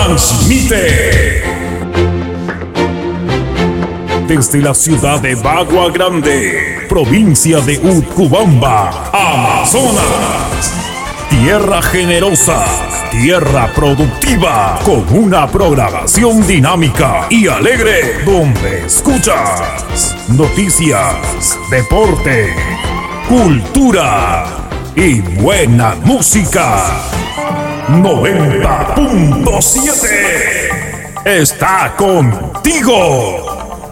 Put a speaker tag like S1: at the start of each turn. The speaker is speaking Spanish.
S1: transmite desde la ciudad de Bagua Grande, provincia de Utcubamba, Amazonas. Tierra generosa, tierra productiva, con una programación dinámica y alegre, donde escuchas noticias, deporte, cultura y buena música. 90.7 está contigo.